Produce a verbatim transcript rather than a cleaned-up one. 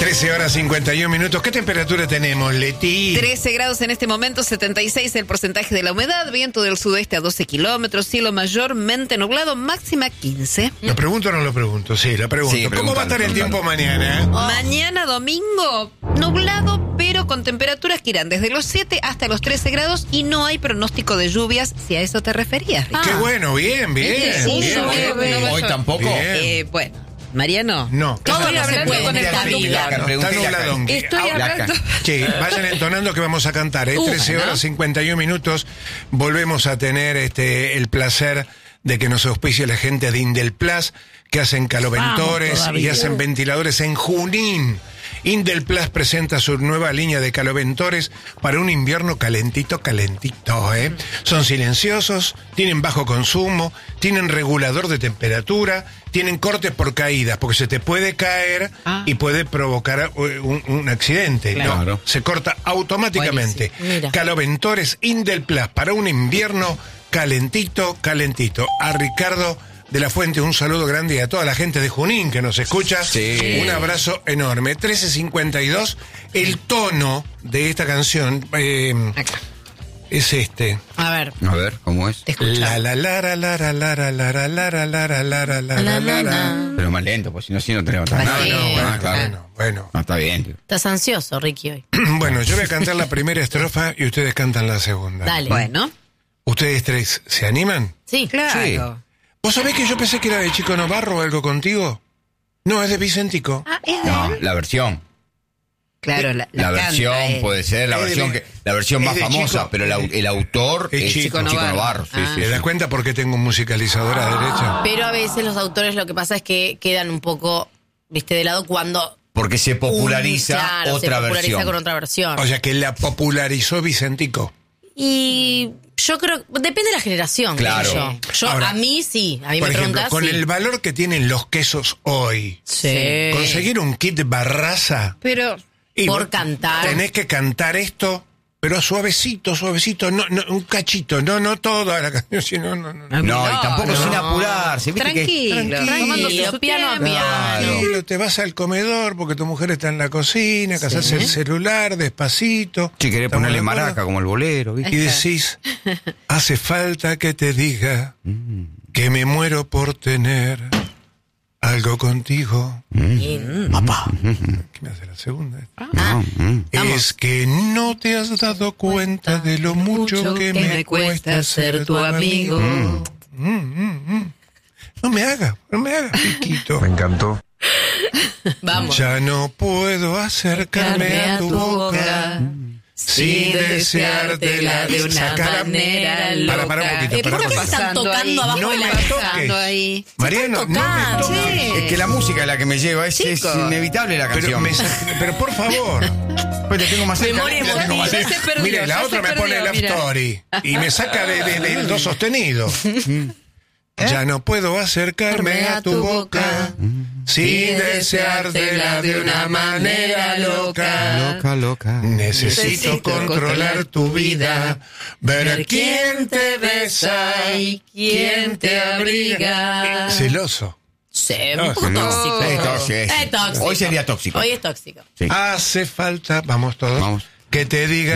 trece horas cincuenta y un minutos. ¿Qué temperatura tenemos, Leti? trece grados en este momento, setenta y seis el porcentaje de la humedad, viento del sudeste a doce kilómetros, cielo mayormente nublado, máxima quince. ¿Lo pregunto o no lo pregunto? Sí, lo pregunto. Sí, ¿Cómo va a estar el tiempo mañana? Oh. Mañana domingo, nublado, pero con temperaturas que irán desde los siete hasta los trece grados y no hay pronóstico de lluvias, si a eso te referías. Ah. Qué bueno, bien, bien. Sí, bien, yo bien, veo, bien. veo. Hoy tampoco. Bien. Eh, bueno, Mariano. No, Todo está no se puede con esta vida. Está nubladón. Estoy hablando. Sí, vayan entonando que vamos a cantar. ¿eh? Uh, trece horas ¿no? cincuenta y un minutos. Volvemos a tener este el placer de que nos auspicie la gente de Indelplast, que hacen caloventores Vamos, y hacen ventiladores en Junín. Indelplast presenta su nueva línea de caloventores para un invierno calentito, calentito, ¿eh? Son silenciosos, tienen bajo consumo, tienen regulador de temperatura, tienen corte por caídas, porque se te puede caer Ah. y puede provocar un, un accidente. Claro. No, se corta automáticamente. Buenísimo. Mira. Caloventores Indelplast para un invierno calentito, calentito. A Ricardo de la Fuente, un saludo grande y a toda la gente de Junín que nos escucha. Sí. Un abrazo enorme. trece cincuenta y dos, el tono de esta canción eh, Acá. es este. A ver, A ver, ¿cómo es? te escucho. La la la la la la la la la la la la la la la la la la. Pero más lento, pues si no, si no tenemos nada. Vale. No, no, bueno, Ah, claro. bueno, bueno. No, está bien, tío. Estás ansioso, Ricky, hoy. Bueno, yo voy a cantar la primera estrofa y ustedes cantan la segunda. Dale. Bueno, ¿Ustedes tres se animan? Sí. claro. ¿Vos sabés que yo pensé que era de Chico Novarro o algo contigo? No, es de Vicentico. Ah, es de No, él. la versión. Claro, la, La, la versión canta él. puede ser, la Es de- versión que la versión es más de famosa, Chico. pero el, au- el autor Es es Chico Chico, Novarro. Novarro. Sí, Ah. sí, ¿Te sí. das cuenta por qué tengo un musicalizador a derecha? Pero a veces los autores lo que pasa es que quedan un poco, viste, de lado cuando... Porque se populariza un- claro, otra se populariza versión. con otra versión. O sea, que la popularizó Vicentico. Y yo creo, depende de la generación. Claro. creo Yo, yo Ahora, a mí sí, a mí Por me ejemplo, preguntás con sí. el valor que tienen los quesos hoy, Sí. conseguir un kit Barraza... Pero, y Por vos cantar. Tenés que cantar esto, pero suavecito, suavecito, no, no, un cachito, no, no toda la canción, sino, no, no. no. No, y tampoco no. sin apurarse. ¿viste que- tranquilo, Tranquilo. tomándose su Piano a tiempo. piano. Tranquilo, te vas al comedor porque tu mujer está en la cocina, casás el celular, despacito. Si querés ¿Estamos ponerle de acuerdo? maraca como el bolero, ¿viste? Y decís, hace falta que te diga que me muero por tener algo contigo. Papá. ¿Qué me hace la segunda? Ah, mm. Es que no te has dado cuenta de lo mucho que me cuesta ser tu amigo. Mm, mm, mm. No me hagas, no me hagas, chiquito. Me encantó. Vamos. Ya no puedo acercarme a tu boca sin deseártela de una Sacala- manera Para, para un loca. poquito, Eh, para ¿Por un qué poquito. están tocando abajo No de me la toques. mesa? ahí. Mariano, no me tocando, toques. che. Es que la música es la que me lleva, es, es Chicos. inevitable la Pero, canción. me sa- pero por favor. Pues te tengo más cerca. Memoria te tengo más Ya cerca. se perdió, Mire, la ya otra se me pone perdió, la mira. story y me saca de, de- del do sostenido. Ya no puedo acercarme a tu boca sin deseártela de una manera loca. Loca, loca. Necesito Necesito controlar tu vida, ver quién te besa y quién te abriga. Celoso. Sí, No, un poco no. tóxico. Es tóxico. Es tóxico. Hoy sería tóxico. Hoy es tóxico. Sí. Hace falta, vamos todos, Vamos. que te diga